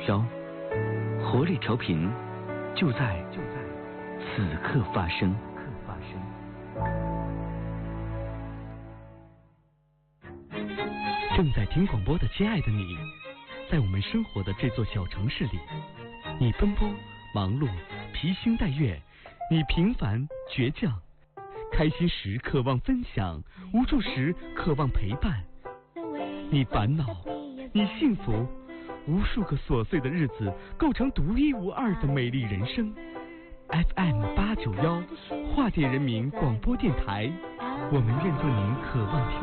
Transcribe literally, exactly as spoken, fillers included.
飘，活力调频就在就在此刻发生。正在听广播的亲爱的你，在我们生活的这座小城市里，你奔波忙碌，披星戴月，你平凡倔强，开心时渴望分享，无助时渴望陪伴。你烦恼，你幸福，无数个琐碎的日子构成独一无二的美丽人生。F M 八九幺，化电人民广播电台，我们愿做您渴望听